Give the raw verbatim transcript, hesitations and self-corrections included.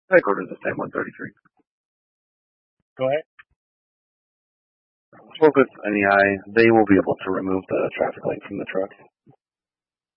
Headquarters is ten one thirty-three. Go ahead. Spoke with N E I. They will be able to remove the traffic light from the truck.